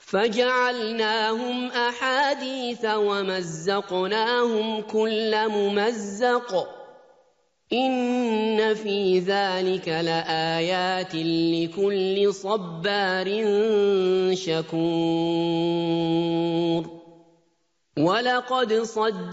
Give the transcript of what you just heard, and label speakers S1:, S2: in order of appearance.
S1: فجعلناهم أحاديث ومزقناهم كل ممزق إن في ذلك لآيات لكل صبار شكور ولقد